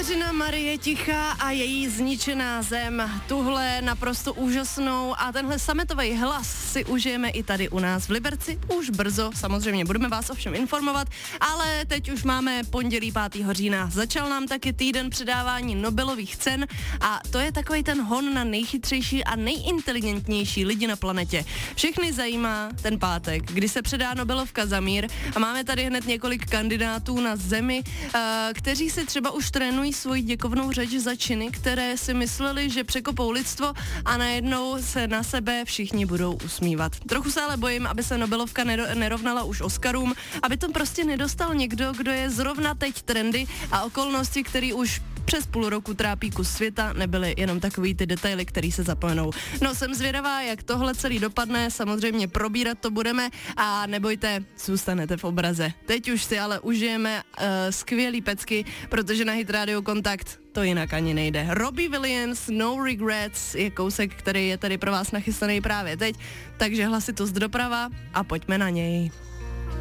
Vteřina Marie Tichá a její zničená zem. Tuhle naprosto úžasnou a tenhle sametový hlas si užijeme i tady u nás v Liberci. Už brzo, samozřejmě budeme vás o všem informovat, ale teď už máme pondělí 5. října. Začal nám taky týden předávání Nobelových cen a to je takový ten hon na nejchytřejší a nejinteligentnější lidi na planetě. Všechny zajímá ten pátek, kdy se předá Nobelovka za mír a máme tady hned několik kandidátů na zemi, kteří si třeba už trénují svoji děkovnou řeč za činy, které si mysleli, že překopou lidstvo a najednou se na sebe všichni budou usmívat. Trochu se ale bojím, aby se Nobelovka nerovnala už Oscarům, aby to prostě nedostal někdo, kdo je zrovna teď trendy a okolnosti, který už přes půl roku trápí kus světa, nebyly jenom takový ty detaily, který se zapomenou. No, jsem zvědavá, jak tohle celý dopadne, samozřejmě probírat to budeme a nebojte, zůstanete v obraze. Teď už si ale užijeme skvělý pecky, protože na Hit Radio Kontakt to jinak ani nejde. Robbie Williams, No Regrets je kousek, který je tady pro vás nachystaný právě teď, takže hlasitost doprava a pojďme na něj.